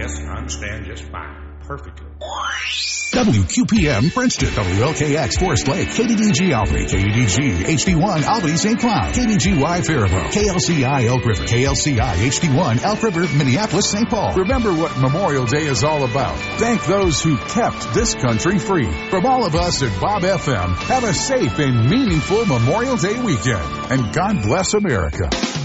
Yes, I understand just fine. Perfectly. WQPM Princeton, WLKX Forest Lake, KDDG Albany, KDDG HD1 Albany St. Cloud, KDGY Faribault, KLCI Elk River, KLCI HD1 Elk River, Minneapolis, St. Paul. Remember what Memorial Day is all about. Thank those who kept this country free. From all of us at Bob FM, have a safe and meaningful Memorial Day weekend. And God bless America.